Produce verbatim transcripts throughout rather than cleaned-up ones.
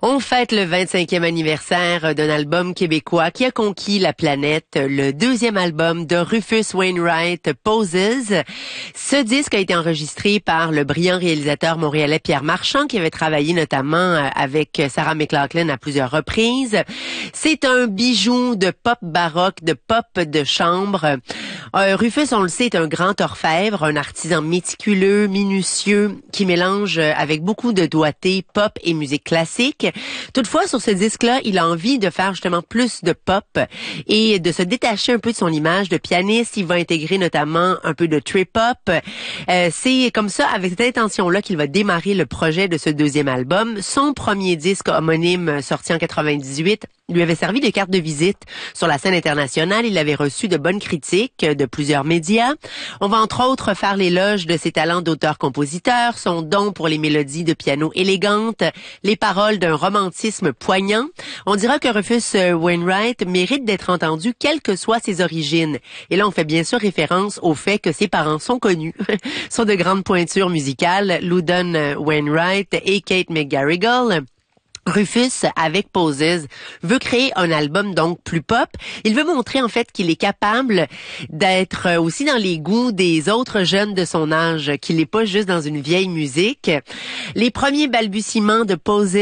On fête le vingt-cinquième anniversaire d'un album québécois qui a conquis la planète, le deuxième album de Rufus Wainwright, Poses. Ce disque a été enregistré par le brillant réalisateur montréalais Pierre Marchand, qui avait travaillé notamment avec Sarah McLachlan à plusieurs reprises. C'est un bijou de pop baroque, de pop de chambre. Euh, Rufus, on le sait, est un grand orfèvre, un artisan méticuleux, minutieux, qui mélange avec beaucoup de doigté pop et musique classique. Toutefois, sur ce disque-là, il a envie de faire justement plus de pop et de se détacher un peu de son image de pianiste. Il va intégrer notamment un peu de trip-hop. Euh, c'est comme ça, avec cette intention-là, qu'il va démarrer le projet de ce deuxième album. Son premier disque homonyme, sorti en quatre-vingt-dix-huit, lui avait servi de carte de visite sur la scène internationale. Il avait reçu de bonnes critiques de plusieurs médias. On va entre autres faire l'éloge de ses talents d'auteur-compositeur, son don pour les mélodies de piano élégantes, les paroles d'un romantisme poignant. On dira que Rufus Wainwright mérite d'être entendu quelles que soient ses origines. Et là, on fait bien sûr référence au fait que ses parents sont connus, sont de grandes pointures musicales, Loudon Wainwright et Kate McGarrigle. Rufus, avec Poses, veut créer un album donc plus pop. Il veut montrer en fait qu'il est capable d'être aussi dans les goûts des autres jeunes de son âge, qu'il n'est pas juste dans une vieille musique. Les premiers balbutiements de Poses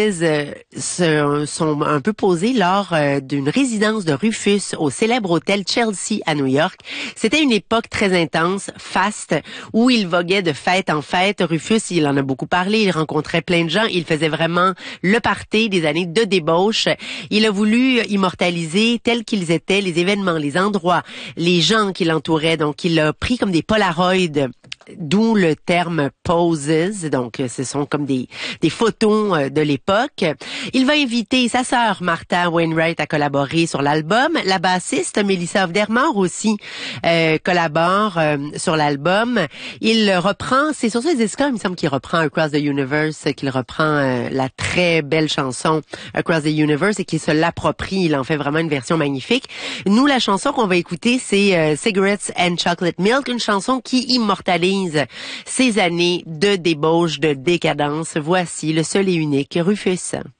euh, sont un peu posés lors euh, d'une résidence de Rufus au célèbre hôtel Chelsea à New York. C'était une époque très intense, faste, où il voguait de fête en fête. Rufus, il en a beaucoup parlé, il rencontrait plein de gens, il faisait vraiment le party des années de débauche. Il a voulu immortaliser tels qu'ils étaient les événements, les endroits, les gens qui l'entouraient. Donc, il a pris comme des polaroids, d'où le terme Poses. Donc, ce sont comme des, des photos de l'époque. Il va inviter sa sœur Martha Wainwright à collaborer sur l'album. La bassiste Melissa Aufdermar aussi euh, collabore euh, sur l'album. Il reprend, c'est sur ce disque-là, il me semble qu'il reprend Across the Universe, qu'il reprend euh, la très belle chanson Across the Universe et qu'il se l'approprie. Il en fait vraiment une version magnifique. Nous, la chanson qu'on va écouter, c'est euh, Cigarettes and Chocolate Milk, une chanson qui immortalise ces années de débauche, de décadence. Voici le seul et unique Rufus.